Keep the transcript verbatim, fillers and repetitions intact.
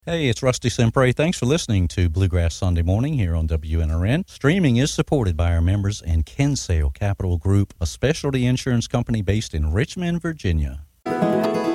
Hey, it's Rusty Sempre. Thanks for listening to Bluegrass Sunday Morning here on W N R N. Streaming is supported by our members and Kinsale Capital Group, a specialty insurance company based in Richmond, Virginia.